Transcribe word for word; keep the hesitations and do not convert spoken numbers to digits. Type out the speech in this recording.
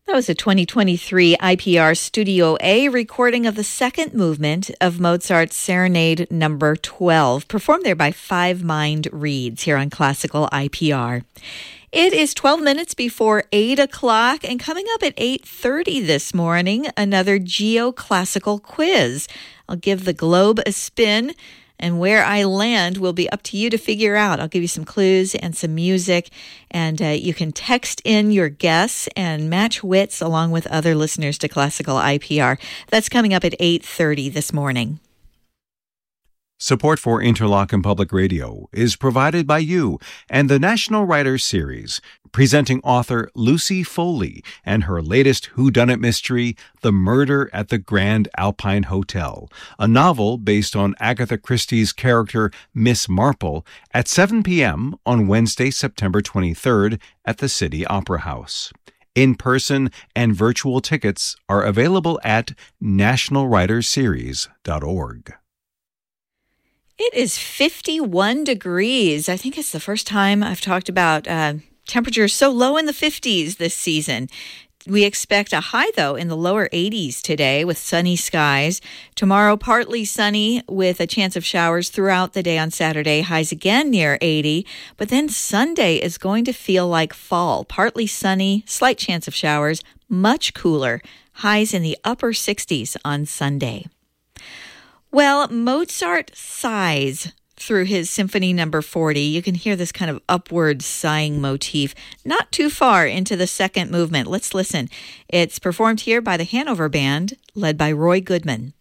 That was a twenty twenty-three I P R Studio A recording of the second movement of Mozart's Serenade Number twelve, performed there by Five Mind Reeds here on Classical I P R. It is twelve minutes before eight o'clock, and coming up at eight thirty this morning, another geoclassical quiz. I'll give the globe a spin, and where I land will be up to you to figure out. I'll give you some clues and some music, and uh, you can text in your guess and match wits along with other listeners to Classical I P R. That's coming up at eight thirty this morning. Support for Interlochen Public Radio is provided by you and the National Writers Series, presenting author Lucy Foley and her latest whodunit mystery, The Murder at the Grand Alpine Hotel, a novel based on Agatha Christie's character Miss Marple, at seven p.m. on Wednesday, September twenty-third at the City Opera House. In-person and virtual tickets are available at national writers series dot org. It is fifty-one degrees. I think it's the first time I've talked about uh, temperatures so low in the fifties this season. We expect a high, though, in the lower eighties today with sunny skies. Tomorrow, partly sunny with a chance of showers throughout the day on Saturday. Highs again near eighty. But then Sunday is going to feel like fall. Partly sunny, slight chance of showers, much cooler. Highs in the upper sixties on Sunday. Well, Mozart sighs through his Symphony Number forty. You can hear this kind of upward sighing motif not too far into the second movement. Let's listen. It's performed here by the Hanover Band, led by Roy Goodman.